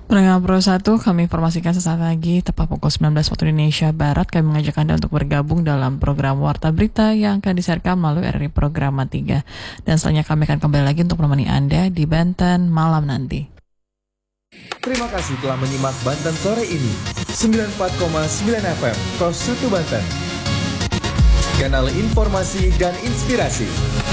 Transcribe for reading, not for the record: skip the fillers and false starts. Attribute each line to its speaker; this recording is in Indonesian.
Speaker 1: Pendengar Pro 1, kami informasikan sesaat lagi, tepat pukul 19 waktu Indonesia Barat, kami mengajak Anda untuk bergabung dalam program Warta Berita yang akan disiarkan melalui RRI Program 3. Dan selanjutnya kami akan kembali lagi untuk menemani Anda di Banten malam nanti.
Speaker 2: Terima kasih telah menyimak Banten sore ini. 94,9 FM, Pro 1 Banten. Kanal informasi dan inspirasi.